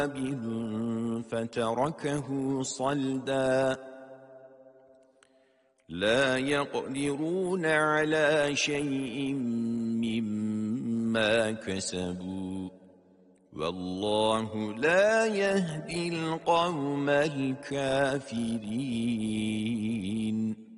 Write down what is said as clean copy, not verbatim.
فتركه صلدا لا يقدرون على شيء مما كسبوا والله لا يهدي القوم الكافرين.